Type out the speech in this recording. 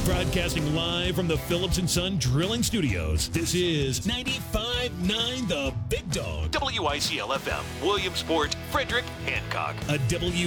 Broadcasting live from the Phillips & Son Drilling Studios. This is 95.9 The Big Dog. WICL-FM, Williamsport, Frederick, Hancock. A